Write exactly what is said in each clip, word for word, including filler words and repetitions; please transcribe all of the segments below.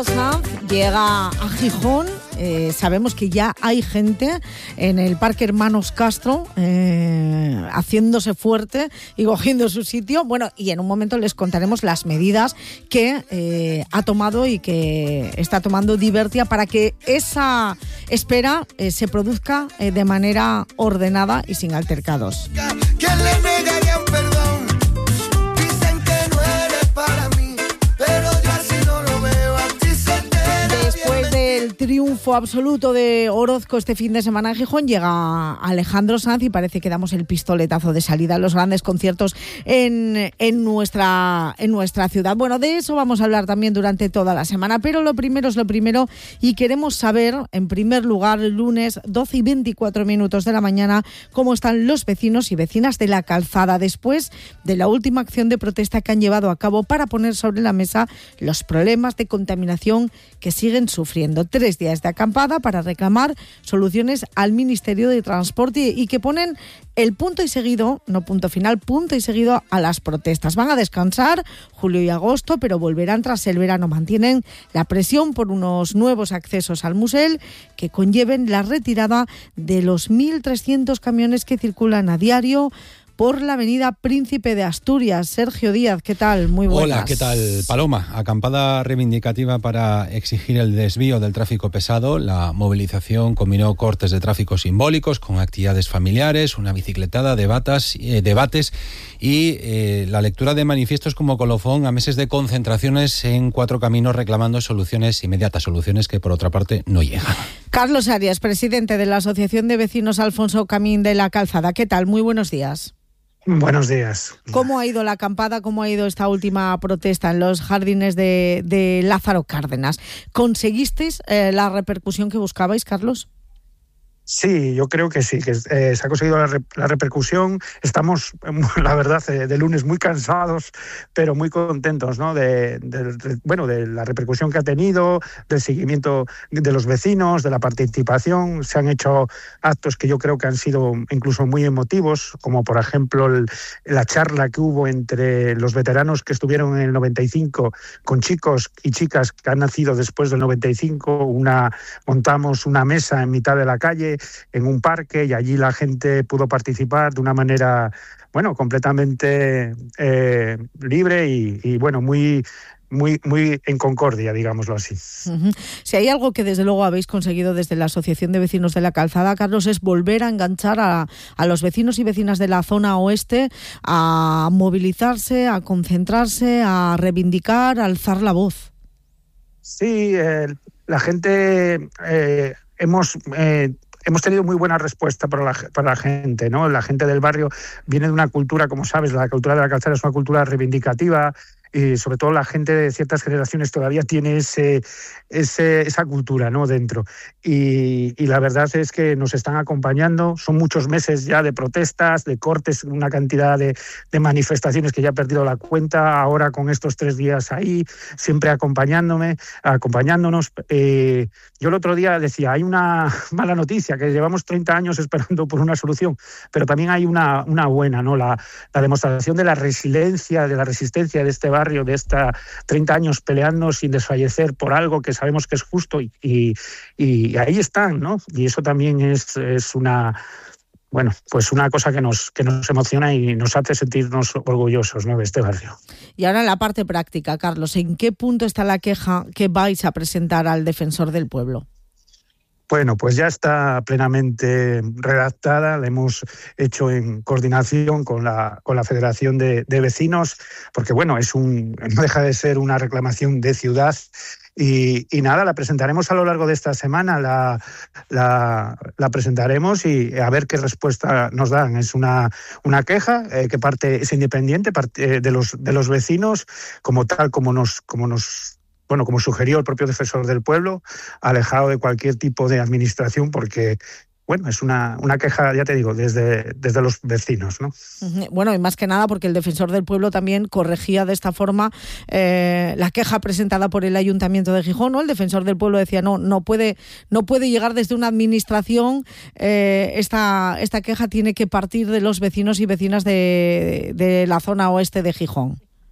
Sanz llega a Gijón. Eh, sabemos que ya hay gente en el Parque Hermanos Castro eh, haciéndose fuerte y cogiendo su sitio. Bueno, y en un momento les contaremos las medidas que eh, ha tomado y que está tomando Divertia para que esa espera eh, se produzca eh, de manera ordenada y sin altercados. ¿Quién le negaría un perdón? Dicen que no eres para mí, pero yo así no lo veo. A ti se te Después del triunfo absoluto de Orozco este fin de semana en Gijón, llega Alejandro Sanz y parece que damos el pistoletazo de salida a los grandes conciertos en, en, nuestra, en nuestra ciudad. Bueno, de eso vamos a hablar también durante toda la semana, pero lo primero es lo primero y queremos saber, en primer lugar, el lunes doce y veinticuatro minutos de la mañana, cómo están los vecinos y vecinas de La Calzada después de la última acción de protesta que han llevado a cabo para poner sobre la mesa los problemas de contaminación que siguen sufriendo. Tres días de acampada para reclamar soluciones al Ministerio de Transporte y que ponen el punto y seguido, no punto final, punto y seguido a las protestas. Van a descansar julio y agosto, pero volverán tras el verano. Mantienen la presión por unos nuevos accesos al Musel que conlleven la retirada de los mil trescientos camiones que circulan a diario por la avenida Príncipe de Asturias. Sergio Díaz, ¿qué tal? Muy buenas. Hola, ¿qué tal, Paloma? Acampada reivindicativa para exigir el desvío del tráfico pesado. La movilización combinó cortes de tráfico simbólicos con actividades familiares, una bicicletada, debatas, eh, debates y eh, la lectura de manifiestos como colofón a meses de concentraciones en Cuatro Caminos reclamando soluciones inmediatas, soluciones que por otra parte no llegan. Carlos Arias, presidente de la Asociación de Vecinos Alfonso Camín de La Calzada. ¿Qué tal? Muy buenos días. Buenos días. ¿Cómo ha ido la acampada? ¿Cómo ha ido esta última protesta en los jardines de, de Lázaro Cárdenas? ¿Conseguisteis eh, la repercusión que buscabais, Carlos? Sí, yo creo que sí, que eh, se ha conseguido la, re, la repercusión. Estamos, la verdad, eh, de lunes muy cansados, pero muy contentos, ¿no? De, de, de, bueno, de la repercusión que ha tenido, del seguimiento de los vecinos, de la participación. Se han hecho actos que yo creo que han sido incluso muy emotivos, como por ejemplo el, la charla que hubo entre los veteranos que estuvieron en el noventa y cinco con chicos y chicas que han nacido después del noventa y cinco. Una, montamos una mesa en mitad de la calle en un parque y allí la gente pudo participar de una manera, bueno, completamente eh, libre y, y bueno, muy muy muy en concordia, digámoslo así. Uh-huh. Si hay algo que desde luego habéis conseguido desde la Asociación de Vecinos de La Calzada, Carlos, es volver a enganchar a, a los vecinos y vecinas de la zona oeste a movilizarse, a concentrarse, a reivindicar, a alzar la voz. Sí, eh, la gente eh, hemos... Eh, Hemos tenido muy buena respuesta para la, para la gente, ¿no? La gente del barrio viene de una cultura, como sabes, la cultura de La Calzada es una cultura reivindicativa y sobre todo la gente de ciertas generaciones todavía tiene ese, ese, esa cultura, ¿no? Dentro. Y, y la verdad es que nos están acompañando. Son muchos meses ya de protestas, de cortes, una cantidad de, de manifestaciones que ya he perdido la cuenta. Ahora con estos tres días ahí, siempre acompañándome, acompañándonos. Eh, yo el otro día decía, hay una mala noticia, que llevamos treinta años esperando por una solución, pero también hay una, una buena, ¿no? La, la demostración de la resiliencia, de la resistencia de este barrio, de esta treinta años peleando sin desfallecer por algo que sabemos que es justo y, y, y ahí están, ¿no? Y eso también es, es una, bueno, pues una cosa que nos, que nos emociona y nos hace sentirnos orgullosos, ¿no? De este barrio. Y ahora en la parte práctica, Carlos, ¿en qué punto está la queja que vais a presentar al Defensor del Pueblo? Bueno, pues ya está plenamente redactada, la hemos hecho en coordinación con la, con la Federación de, de Vecinos, porque bueno, es un, no deja de ser una reclamación de ciudad. Y, y nada, la presentaremos a lo largo de esta semana, la, la, la presentaremos y a ver qué respuesta nos dan. Es una, una queja eh, que parte es independiente parte, eh, de, los, de los vecinos, como tal como nos... Como nos bueno, como sugirió el propio Defensor del Pueblo, alejado de cualquier tipo de administración, porque, bueno, es una, una queja, ya te digo, desde, desde los vecinos, ¿no? Bueno, y más que nada porque el Defensor del Pueblo también corregía de esta forma eh, la queja presentada por el Ayuntamiento de Gijón, ¿no? El Defensor del Pueblo decía, no, no puede, no puede llegar desde una administración, eh, esta, esta queja tiene que partir de los vecinos y vecinas de, de la zona oeste de Gijón.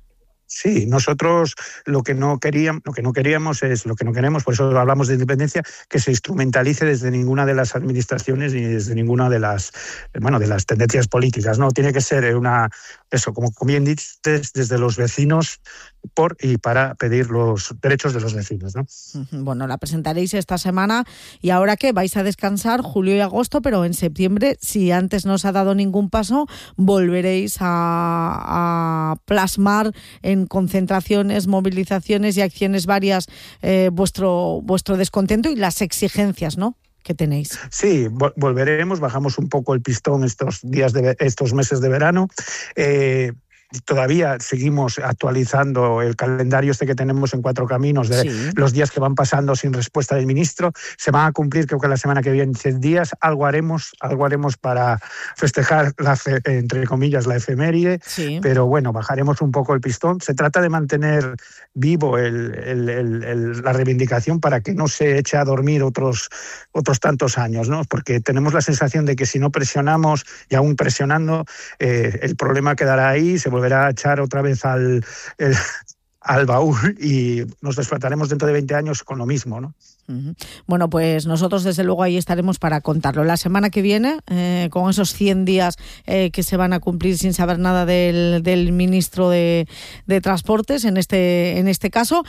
Sí, nosotros lo que no queríamos, lo que no queríamos es, lo que no queremos, por eso hablamos de independencia, que se instrumentalice desde ninguna de las administraciones ni desde ninguna de las, bueno, de las tendencias políticas, ¿no? Tiene que ser una, eso, como bien dices, desde los vecinos por y para pedir los derechos de los vecinos, ¿no? Bueno, la presentaréis esta semana y ahora que vais a descansar julio y agosto, pero en septiembre, si antes no os ha dado ningún paso, volveréis a, a plasmar en concentraciones, movilizaciones y acciones varias eh, vuestro vuestro descontento y las exigencias, ¿no?, que tenéis. Sí, volveremos, bajamos un poco el pistón estos días de estos meses de verano. Eh, Todavía seguimos actualizando el calendario este que tenemos en Cuatro Caminos de sí. los días que van pasando sin respuesta del ministro. Se van a cumplir, creo que la semana que viene, cien días. Algo haremos, algo haremos para festejar, la fe, entre comillas, la efeméride. Sí. Pero bueno, bajaremos un poco el pistón. Se trata de mantener vivo el, el, el, el, la reivindicación para que no se eche a dormir otros, otros tantos años, ¿no? Porque tenemos la sensación de que si no presionamos, y aún presionando, eh, el problema quedará ahí, se volverá a echar otra vez al, el, al baúl y nos despertaremos dentro de veinte años con lo mismo, ¿no? Uh-huh. Bueno, pues nosotros desde luego ahí estaremos para contarlo. La semana que viene, eh, con esos cien días eh, que se van a cumplir sin saber nada del, del ministro de, de Transportes, en este, en este caso,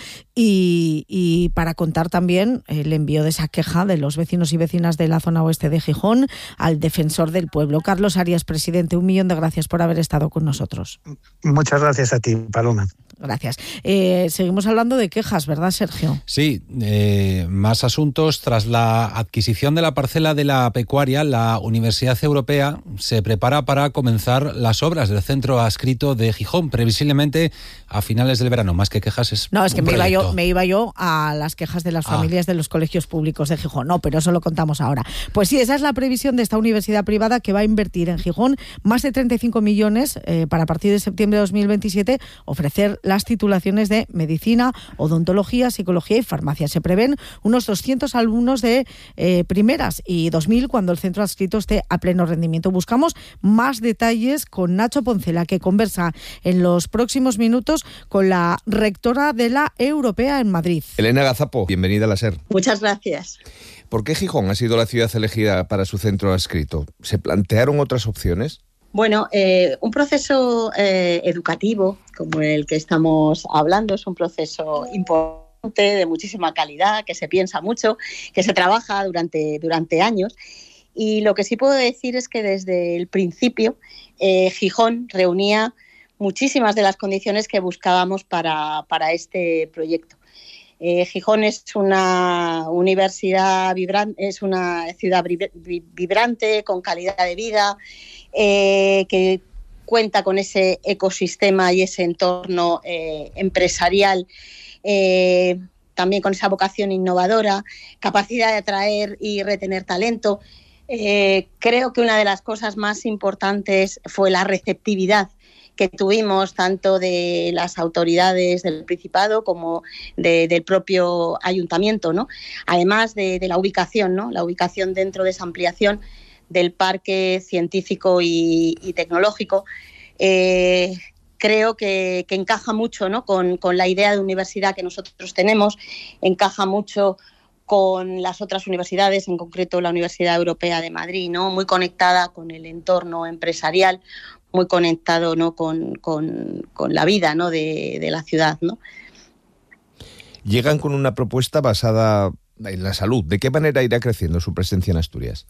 y, y para contar también el envío de esa queja de los vecinos y vecinas de la zona oeste de Gijón al defensor del pueblo. Carlos Arias, presidente, un millón de gracias por haber estado con nosotros. Muchas gracias a ti, Paloma. Gracias. Eh, seguimos hablando de quejas, ¿verdad, Sergio? Sí, eh, más asuntos. Tras la adquisición de la parcela de la pecuaria, la Universidad Europea se prepara para comenzar las obras del centro adscrito de Gijón, previsiblemente a finales del verano. Más que quejas es No, es que un me iba, proyecto. yo, me iba yo a las quejas de las Ah. familias de los colegios públicos de Gijón. No, pero eso lo contamos ahora. Pues sí, esa es la previsión de esta universidad privada que va a invertir en Gijón más de treinta y cinco millones eh, para a partir de septiembre de dos mil veintisiete ofrecer las titulaciones de medicina, odontología, psicología y farmacia. Se prevén unos doscientos alumnos de eh, primeras y dos mil cuando el centro adscrito esté a pleno rendimiento. Buscamos más detalles con Nacho Poncela, que conversa en los próximos minutos con la rectora de la Europea en Madrid. Elena Gazapo, bienvenida a la SER. Muchas gracias. ¿Por qué Gijón ha sido la ciudad elegida para su centro adscrito? ¿Se plantearon otras opciones? Bueno, eh, un proceso eh, educativo como el que estamos hablando es un proceso importante, de muchísima calidad, que se piensa mucho, que se trabaja durante, durante años. Y lo que sí puedo decir es que desde el principio eh, Gijón reunía muchísimas de las condiciones que buscábamos para, para este proyecto. Eh, Gijón es una universidad vibrante, es una ciudad vibrante, con calidad de vida, eh, que cuenta con ese ecosistema y ese entorno eh, empresarial, eh, también con esa vocación innovadora, capacidad de atraer y retener talento. Eh, creo que una de las cosas más importantes fue la receptividad que tuvimos tanto de las autoridades del Principado como de, del propio ayuntamiento, ¿no? Además de, de la ubicación, ¿no? La ubicación dentro de esa ampliación del parque científico y, y tecnológico, eh, creo que, que encaja mucho, ¿no? con, con la idea de universidad que nosotros tenemos, encaja mucho con las otras universidades, en concreto la Universidad Europea de Madrid, ¿no? Muy conectada con el entorno empresarial, muy conectado, ¿no? con, con, con la vida, ¿no? de, de la ciudad, ¿no? Llegan con una propuesta basada en la salud. ¿De qué manera irá creciendo su presencia en Asturias?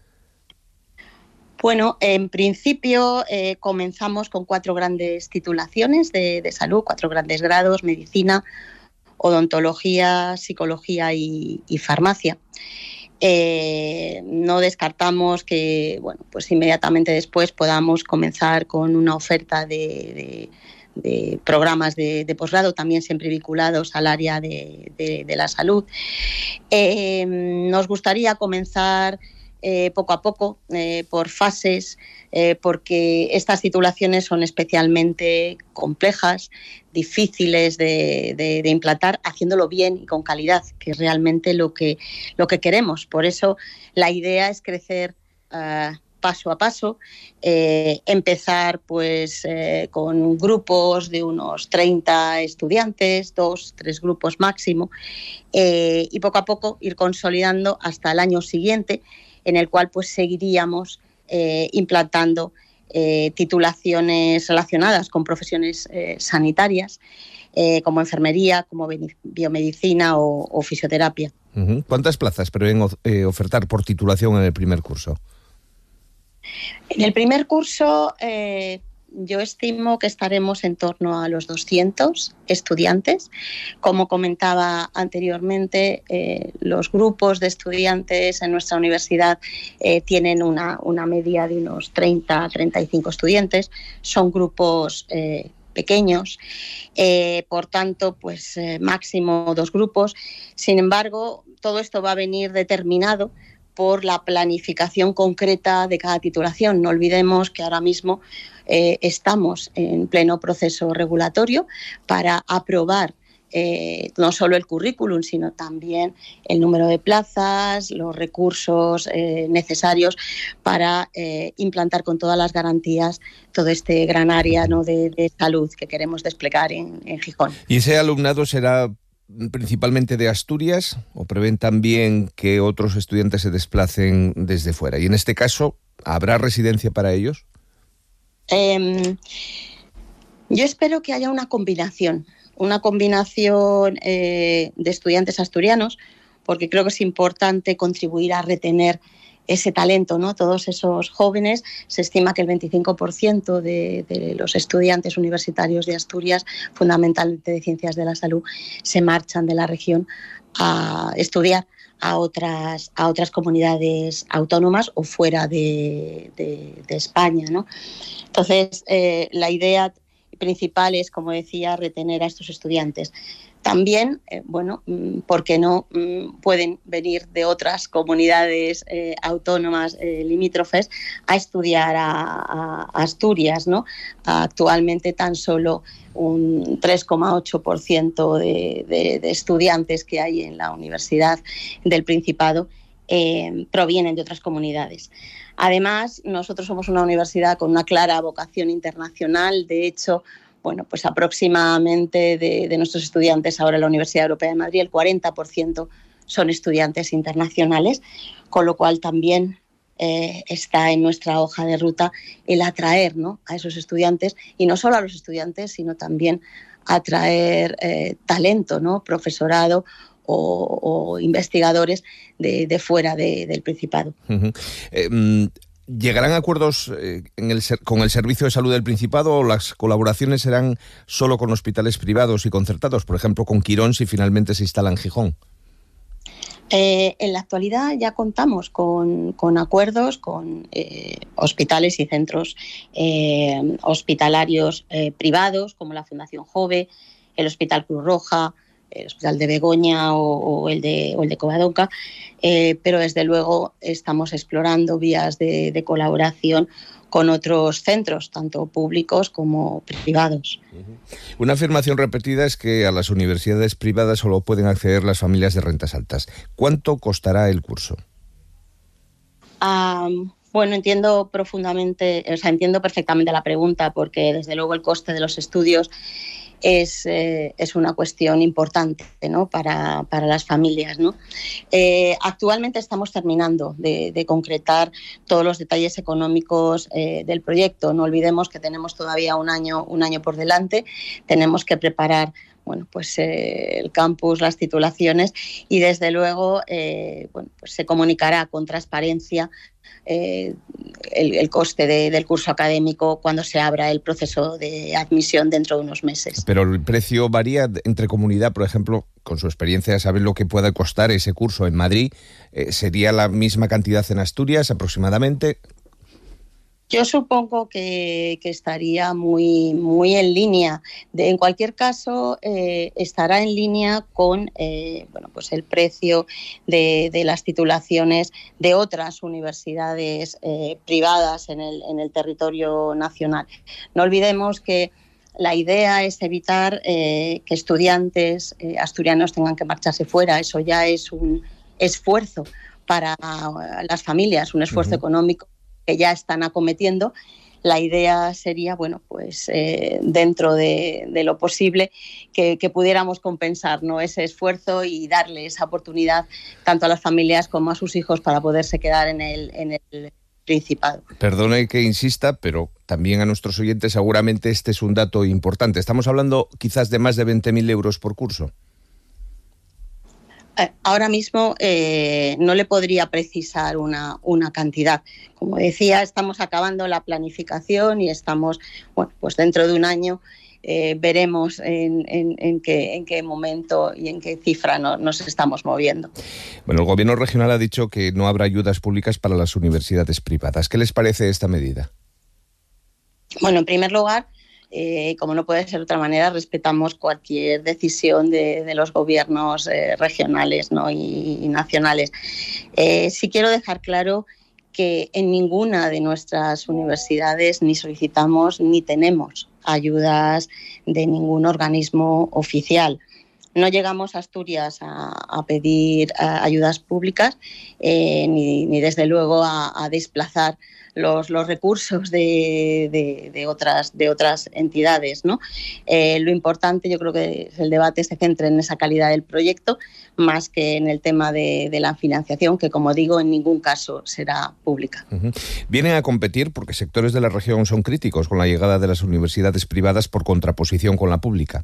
Bueno, en principio eh, comenzamos con cuatro grandes titulaciones de, de salud, cuatro grandes grados: medicina, odontología, psicología y, y farmacia. Eh, no descartamos que, bueno, pues inmediatamente después podamos comenzar con una oferta de, de, de programas de, de posgrado, también siempre vinculados al área de, de, de la salud. Eh, nos gustaría comenzar eh, poco a poco, eh, por fases, eh, porque estas titulaciones son especialmente complejas, difíciles de, de, de implantar, haciéndolo bien y con calidad, que es realmente lo que, lo que queremos. Por eso la idea es crecer uh, paso a paso, eh, empezar pues eh, con grupos de unos treinta estudiantes, dos, tres grupos máximo, eh, y poco a poco ir consolidando hasta el año siguiente, en el cual pues seguiríamos eh, implantando eh, titulaciones relacionadas con profesiones eh, sanitarias, eh, como enfermería, como biomedicina o, o fisioterapia. Uh-huh. ¿Cuántas plazas prevén eh, ofertar por titulación en el primer curso? En el primer curso eh, yo estimo que estaremos en torno a los doscientos estudiantes. Como comentaba anteriormente, eh, los grupos de estudiantes en nuestra universidad eh, tienen una, una media de unos treinta a treinta y cinco estudiantes. Son grupos eh, pequeños, eh, por tanto, pues eh, máximo dos grupos. Sin embargo, todo esto va a venir determinado por la planificación concreta de cada titulación. No olvidemos que ahora mismo eh, estamos en pleno proceso regulatorio para aprobar eh, no solo el currículum, sino también el número de plazas, los recursos eh, necesarios para eh, implantar con todas las garantías todo este gran área, ¿no?, de, de salud que queremos desplegar en, en Gijón. ¿Y ese alumnado será principalmente de Asturias o prevén también que otros estudiantes se desplacen desde fuera? Y en este caso, ¿habrá residencia para ellos? Eh, yo espero que haya una combinación, una combinación eh, de estudiantes asturianos, porque creo que es importante contribuir a retener ese talento, ¿no? Todos esos jóvenes, se estima que el veinticinco por ciento de, de los estudiantes universitarios de Asturias, fundamentalmente de Ciencias de la Salud, se marchan de la región a estudiar a otras, a otras comunidades autónomas o fuera de, de, de España, ¿no? Entonces, eh, la idea principal es, como decía, retener a estos estudiantes. También, eh, bueno, ¿por qué no? Pueden venir de otras comunidades eh, autónomas eh, limítrofes a estudiar a, a Asturias, ¿no? Actualmente tan solo un tres coma ocho por ciento de, de, de estudiantes que hay en la Universidad del Principado eh, provienen de otras comunidades. Además, nosotros somos una universidad con una clara vocación internacional. De hecho, bueno, pues aproximadamente de, de nuestros estudiantes ahora en la Universidad Europea de Madrid, el cuarenta por ciento son estudiantes internacionales, con lo cual también eh, está en nuestra hoja de ruta el atraer, ¿no?, a esos estudiantes, y no solo a los estudiantes, sino también atraer eh, talento, ¿no?, profesorado o, o investigadores de, de fuera de, del Principado. Uh-huh. Eh, ¿Llegarán a acuerdos eh, en el ser, con el Servicio de Salud del Principado o las colaboraciones serán solo con hospitales privados y concertados? Por ejemplo, con Quirón, si finalmente se instala en Gijón. Eh, en la actualidad ya contamos con, con acuerdos con eh, hospitales y centros eh, hospitalarios eh, privados, como la Fundación Jove, el Hospital Cruz Roja, el Hospital de Begoña o, o, el, de, o el de Covadonga, eh, pero desde luego estamos explorando vías de, de colaboración con otros centros, tanto públicos como privados. Una afirmación repetida es que a las universidades privadas solo pueden acceder las familias de rentas altas. ¿Cuánto costará el curso? Um, bueno, entiendo profundamente, o sea, entiendo perfectamente la pregunta, porque desde luego el coste de los estudios Es, eh, es una cuestión importante, ¿no?, para, para las familias, ¿no? Eh, actualmente estamos terminando de, de concretar todos los detalles económicos eh, del proyecto. No olvidemos que tenemos todavía un año, un año por delante. Tenemos que preparar, bueno, pues eh, el campus, las titulaciones, y desde luego eh, bueno, pues se comunicará con transparencia Eh, el, el coste de, del curso académico cuando se abra el proceso de admisión dentro de unos meses. Pero el precio varía entre comunidad, por ejemplo, con su experiencia, ¿saben lo que puede costar ese curso en Madrid? Eh, ¿Sería la misma cantidad en Asturias aproximadamente? Yo supongo que, que estaría muy, muy en línea. De, en cualquier caso, eh, estará en línea con eh, bueno, pues el precio de, de las titulaciones de otras universidades eh, privadas en el, en el territorio nacional. No olvidemos que la idea es evitar eh, que estudiantes eh, asturianos tengan que marcharse fuera. Eso ya es un esfuerzo para las familias, un esfuerzo uh-huh. económico que ya están acometiendo. La idea sería, bueno, pues eh, dentro de, de lo posible que, que pudiéramos compensar, ¿no?, ese esfuerzo y darle esa oportunidad tanto a las familias como a sus hijos para poderse quedar en el, en el Principado. Perdone que insista, pero también a nuestros oyentes seguramente este es un dato importante. Estamos hablando quizás de más de veinte mil euros por curso. Ahora mismo eh, no le podría precisar una, una cantidad. Como decía, estamos acabando la planificación y estamos, bueno, pues dentro de un año eh, veremos en, en, en, qué, en qué momento y en qué cifra no, nos estamos moviendo. Bueno, el Gobierno regional ha dicho que no habrá ayudas públicas para las universidades privadas. ¿Qué les parece esta medida? Bueno, en primer lugar, Eh, como no puede ser de otra manera, respetamos cualquier decisión de, de los gobiernos eh, regionales, ¿no?, y, y nacionales. Eh, sí quiero dejar claro que en ninguna de nuestras universidades ni solicitamos ni tenemos ayudas de ningún organismo oficial. No llegamos a Asturias a, a pedir a, ayudas públicas, eh, ni, ni desde luego a, a desplazar Los, los recursos de, de, de, otras, de otras entidades, ¿no? Eh, lo importante, yo creo que el debate se centre en esa calidad del proyecto más que en el tema de, de la financiación, que, como digo, en ningún caso será pública. Uh-huh. Vienen a competir porque sectores de la región son críticos con la llegada de las universidades privadas por contraposición con la pública.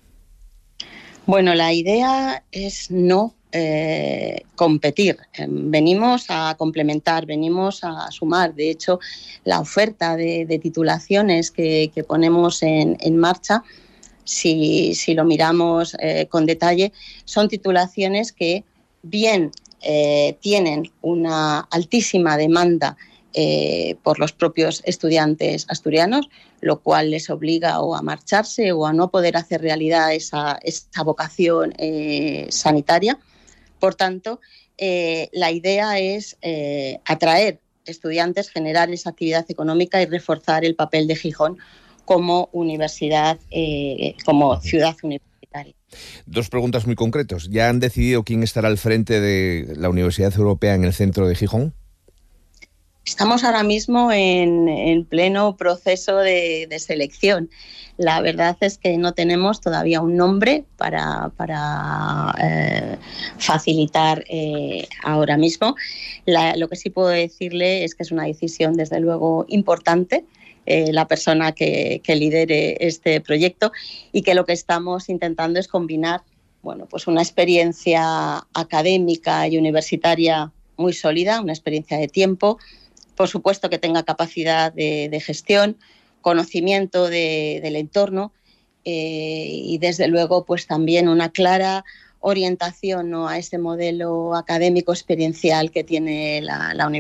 Bueno, la idea es no Eh, competir. Venimos a complementar, venimos a sumar. De hecho, la oferta de, de titulaciones que, que ponemos en, en marcha, si, si lo miramos eh, con detalle, son titulaciones que bien eh, tienen una altísima demanda eh, por los propios estudiantes asturianos, lo cual les obliga o a marcharse o a no poder hacer realidad esa, esa vocación eh, sanitaria. Por tanto, eh, la idea es eh, atraer estudiantes, generar esa actividad económica y reforzar el papel de Gijón como universidad, eh, como ciudad universitaria. Dos preguntas muy concretas. ¿Ya han decidido quién estará al frente de la Universidad Europea en el centro de Gijón? Estamos ahora mismo en, en pleno proceso de, de selección. La verdad es que no tenemos todavía un nombre para, para eh, facilitar eh, ahora mismo. La, lo que sí puedo decirle es que es una decisión, desde luego, importante, eh, la persona que, que lidere este proyecto, y que lo que estamos intentando es combinar, bueno, pues una experiencia académica y universitaria muy sólida, una experiencia de tiempo, por supuesto que tenga capacidad de, de gestión, conocimiento de, del entorno eh, y desde luego pues también una clara orientación, ¿no?, a ese modelo académico experiencial que tiene la, la universidad.